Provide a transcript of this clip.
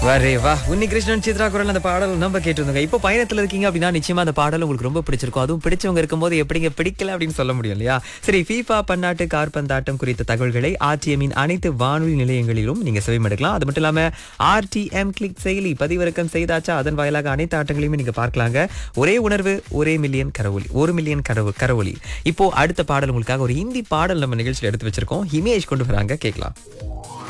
வரே வா உன்னி கிருஷ்ணன் சித்ரா குரல் அந்த பாடல் நம்ம கேட்டிருந்தோங்க. இப்போ பயணத்துல இருக்கீங்க அப்படின்னா நிச்சயமா அந்த பாடல் உங்களுக்கு ரொம்ப பிடிச்சிருக்கும். அதுவும் பிடிச்சவங்க இருக்கும்போது எப்படிங்க பிடிக்கல அப்படின்னு சொல்ல முடியும் இல்லையா? சரி, FIFA பன்னாட்டு காற்பந்தாட்டம் குறித்த தகவல்களை RTM-இன் அனைத்து வானொலி நிலையங்களிலும் நீங்க செவிமடுக்கலாம். அது மட்டும் இல்லாம RTM கிளிக் செயலி பதிவிறக்கம் செய்தாச்சா அதன் வாயிலாக அனைத்து ஆட்டங்களையுமே நீங்க பார்க்கலாங்க. ஒரே உணர்வு ஒரே மில்லியன் கரவொலி, 1 மில்லியன் கரவொலி. இப்போ அடுத்த பாடல் உங்களுக்காக ஒரு ஹிந்தி பாடல் நம்ம நிகழ்ச்சியில் எடுத்து வச்சிருக்கோம். ஹிமேஷ் கொண்டு வராங்க, கேட்கலாம்.